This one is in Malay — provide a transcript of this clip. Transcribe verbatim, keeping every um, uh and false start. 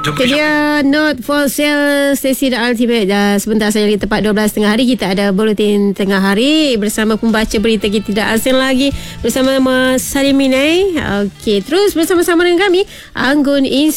Itu dia Not For Sale Stacey The Ultimate. uh, Sebentar saja lagi tepat dua belas tengah hari, kita ada Buletin Tengah Hari bersama pembaca berita kita tidak asing lagi, bersama Mas Salim Minai. Okey, terus bersama-sama dengan kami Anggun Ins